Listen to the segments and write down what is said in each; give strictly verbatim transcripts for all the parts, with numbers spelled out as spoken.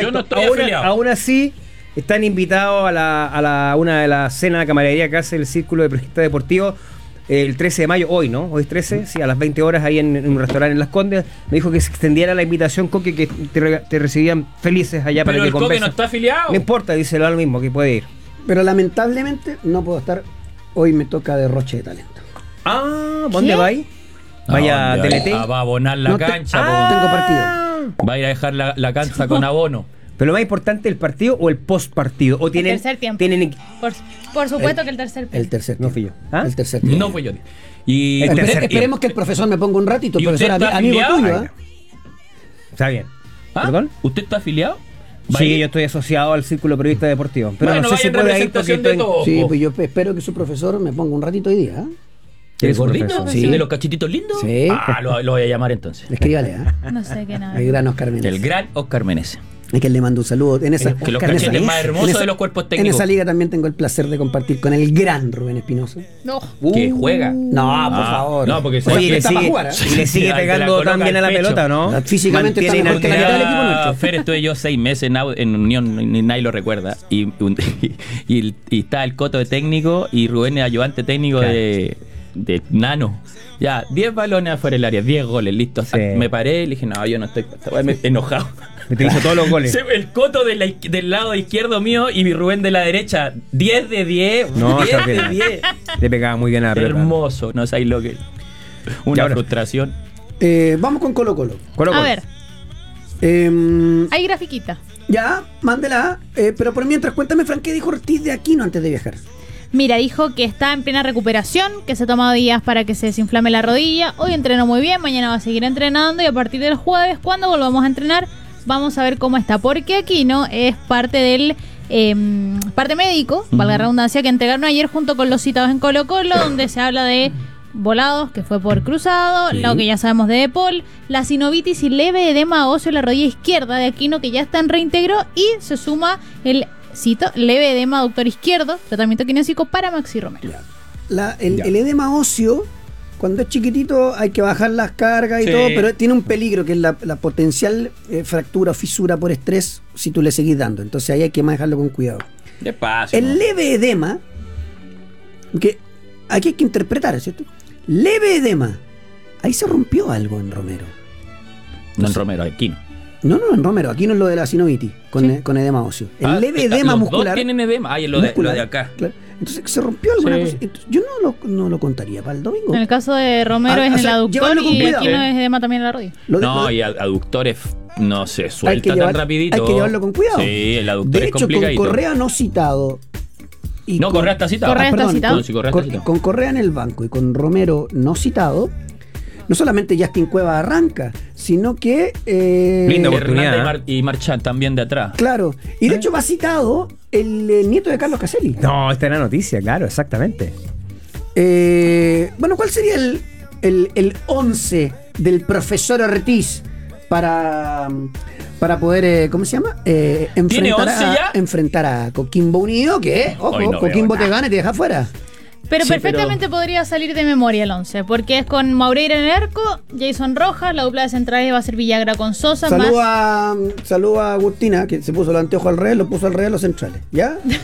Yo no estoy aún, afiliado. aún así, están invitados a la, a la una de las cenas de camaradería que hace el Círculo de Periodistas Deportivos el trece de mayo, hoy, ¿no? Hoy es trece, sí, a las veinte horas ahí en, en un restaurante en Las Condes. Me dijo que se extendiera la invitación, Coque, que te, re- te recibían felices allá para Pero que el Coque conversen. no está afiliado. No importa, dice lo mismo, que puede ir. Pero lamentablemente no puedo estar. Hoy me toca derroche de talento. Ah, ¿dónde ¿Qué? va ahí? Vaya ¿A dónde? T L T. Ah, va a abonar la No te- cancha. Ah. po. tengo partido. Va a ir a dejar la, la cancha con abono. Pero lo más importante, ¿el partido o el post partido? ¿O tienen, tercer tiempo. tienen Por, por supuesto que el tercer El tercer No tiempo. fui yo. ¿Ah? El tercer tiempo. No fue yo. Y, El Espere- tercer esperemos que el profesor me ponga un ratito. ¿Y Profesor, usted está ami- amigo afiliado? tuyo, ¿eh? Está bien. ¿Ah? ¿Perdón? ¿Usted está afiliado? ¿Va a Sí, ir? yo estoy asociado al Círculo Periodista Deportivo. Pero Bueno, no sé vaya si en puede ir porque representación de estoy... todos. Sí, po. pues yo espero que su profesor me ponga un ratito hoy día. ¿eh? ¿Quién ¿El es su gordito? profesor? ¿Sí? Sí. ¿De los cachetitos lindos? Sí. Ah, lo, lo voy a llamar entonces. Escríbale, ¿eh? No sé qué nada. El gran Oscar Meneses. El gran Oscar Meneses. Es que le mando un saludo. En esa, Que los en esa- cachetes más en hermosos esa- de los cuerpos En técnicos. esa liga también tengo el placer de compartir con el gran Rubén Espinosa. No. Que juega. No, por Ah, favor. no, porque se- Oye, y le está para sigue, jugar, ¿eh? y le sigue Sí, te la pegando coloca tan bien a al la pecho. pelota, ¿no? Físicamente está Mantiene mejor que la mitad del equipo Ah, nuestro. Fer, estuve yo seis meses en, Au- en Unión, ni nadie lo recuerda. Y, un- y, y, y está el Coto de técnico y Rubén es ayudante técnico Claro. de, de Nano. Ya, diez balones afuera del área, diez goles, listo. Sí. Me paré y le dije, no, yo no estoy. Me enojado. Te hizo todos los goles. Se- El Coto de la iz- del lado izquierdo mío y mi Rubén de la derecha. diez de diez. No, diez está de bien. diez. Le pegaba muy bien a la pelota. Hermoso, no sabéis lo que. Y Una ahora- frustración. Eh, vamos con Colo Colo. Colo A Colo. ver, Eh, hay grafiquita. ya, mándela. Eh, pero por mientras, cuéntame, Frank, ¿qué dijo Ortiz de Aquino antes de viajar? Mira, dijo que está en plena recuperación, que se ha tomado días para que se desinflame la rodilla. Hoy entrenó muy bien, mañana va a seguir entrenando y a partir del jueves, cuando volvamos a entrenar, vamos a ver cómo está. Porque Aquino es parte del eh, parte médico, valga la redundancia, que entregaron ayer junto con los citados en Colo Colo, donde se habla de Volados, que fue por cruzado, Sí. lo que ya sabemos de De Paul, la sinovitis y leve edema óseo en la rodilla izquierda de Aquino, que ya está en reintegro, y se suma el, cito, leve edema aductor izquierdo, tratamiento kinésico para Maxi Romero. La- el, Ya. el edema óseo, cuando es chiquitito, hay que bajar las cargas y Sí. todo, pero tiene un peligro que es la, la potencial eh, fractura o fisura por estrés si tú le seguís dando. Entonces ahí hay que manejarlo con cuidado. Despacio. El leve edema, que aquí hay que interpretar, ¿cierto? Leve edema. Ahí se rompió algo en Romero. No en Romero, Aquino. No, no, en Romero. Aquí no es lo de la sinovitis, con, Sí. eh, con edema óseo. El Ah, leve eh, edema los muscular. Dos tienen edema. Ay, lo de, lo muscular, de acá. claro. Entonces se rompió alguna Sí. cosa. Entonces, yo no lo, no lo contaría para el domingo. En el caso de Romero Ah, es o en el sea, aductor llévalo con y cuidado. Aquino es edema también en la rodilla. Lo de- No, lo de- y ad- aductores no se hay suelta que, llevar- tan rapidito. hay que llevarlo con cuidado. Sí, el aductor De es hecho, con complicadito. Correa no citado. y No, con- Correa está citado. Correa está perdón, citado. No, sí, Correa con, está citado. con Correa en el banco y con Romero no citado, no solamente Justin Cueva arranca, sino que... eh, Linda Hernández oportunidad, y, Mar- y Marchand también de atrás. Claro. Y de hecho va citado el, eh, nieto de Carlos Caselli. No, esta es la noticia, claro, exactamente. Eh, bueno, ¿cuál sería el, el, el once del profesor Ortiz para, para poder, eh, ¿cómo se llama? Eh, ¿Tiene enfrentar, once a, ya? enfrentar a Coquimbo Unido, que, ojo, Hoy no Coquimbo veo te gana y te deja fuera. Pero Sí, perfectamente podría salir de memoria el once, porque es con Maureira en el arco, Jason Rojas, la dupla de centrales va a ser Villagra con Sosa, más... Saluda, saluda a Agustina, que se puso los anteojos al revés, lo puso al revés los centrales. ¿Ya? Eh,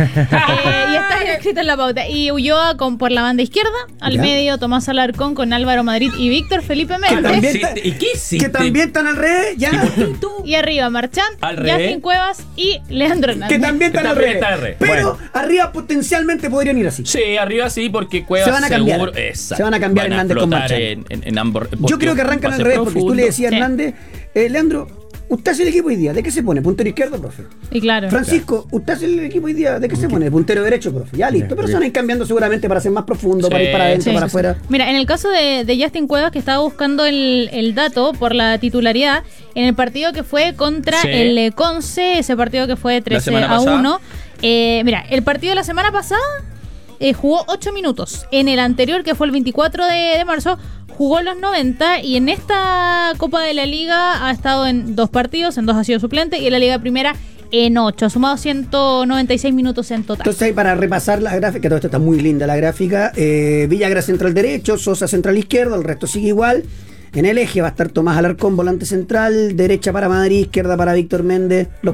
y está escrito en la pauta. Y Ulloa con, por la banda izquierda, al Ya. medio Tomás Alarcón con Álvaro Madrid y Víctor Felipe Que Méndez. también, Sí, está- ¿y qué hiciste? que también están al revés, ya. Y arriba Marchand, Al revés. Justin Cuevas y Leandro Hernández. Que también Que están al también revés. están al revés. Pero arriba potencialmente podrían ir así. Sí, arriba sí, porque Cuevas Se van a cambiar. seguro. Exacto. Se van a cambiar Van Hernández con flotar Marchand. en, en, en ambos. Yo porque creo que arrancan va a al ser revés, porque tú profundo. le decías a Sí. Hernández, eh, Leandro, usted hace el equipo hoy día, ¿de qué se pone? ¿Puntero izquierdo, profe? Y claro. Francisco, usted hace el equipo hoy día, ¿de qué se pone? Puntero derecho, profe. Ya listo, pero ok. se van a ir cambiando seguramente para ser más profundo, Sí, para ir para adentro, Sí. para afuera. Mira, en el caso de, de Justin Cuevas, que estaba buscando el, el dato por la titularidad, en el partido que fue contra Sí. el eh, Conce, ese partido que fue trece semana a pasada. uno. Eh, mira, el partido de la semana pasada eh, jugó ocho minutos. En el anterior, que fue el veinticuatro de, de marzo, jugó los noventa. Y en esta Copa de la Liga ha estado en dos partidos, en dos ha sido suplente, y en la Liga Primera en ocho. Ha sumado ciento noventa y seis minutos en total. Entonces ahí para repasar la gráfica, todo esto está muy linda la gráfica, eh, Villagra central derecho, Sosa central izquierdo, el resto sigue igual. En el eje va a estar Tomás Alarcón, volante central, derecha para Madrid, izquierda para Víctor Méndez. Los